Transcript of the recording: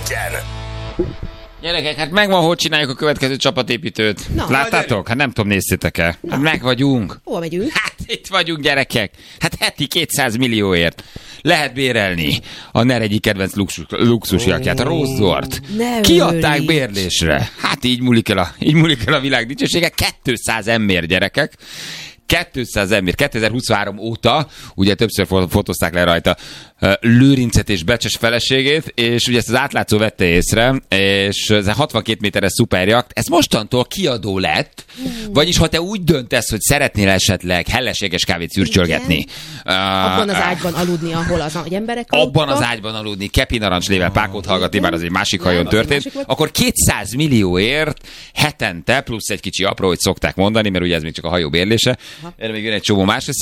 Weekend. Gyerekek, hát megvan, hogy csináljuk a következő csapatépítőt. Na, láttátok? Hát nem tudom, néztétek-e? Hát meg vagyunk. Hova megyünk? Hát itt vagyunk, gyerekek. Hát heti 200 millióért lehet bérelni a NER egyik kedvenc luxusjakját, a Rose-Zort. Kiadták bérlésre. Hát így múlik el a világ dicsősége. 200 emmér, gyerekek. 200 ember, 2023 óta, ugye többször fotózták le rajta Lőrincet és Becses feleségét, és ugye ezt az átlátszó vette észre, és ez a 62 méteres szuperjakt, ez mostantól kiadó lett, vagyis ha te úgy döntesz, hogy szeretnél esetleg hellességes kávét szürcsölgetni. Abban az ágyban aludni, ahol az emberek abban az ágyban aludni, Kepi narancslével pákót hallgatni, bár az egy másik hajón történt, akkor 200 millióért hetente, plusz egy kicsi apró, hogy szokták mondani, mert ugye ez még csak a hajó bérlése, erre még jön egy csomó más,